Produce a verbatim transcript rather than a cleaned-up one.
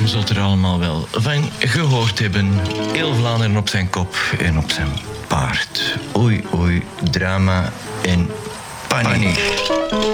Je zult er allemaal wel van gehoord hebben. Heel Vlaanderen op zijn kop en op zijn paard. Oei, oei, drama en paniek.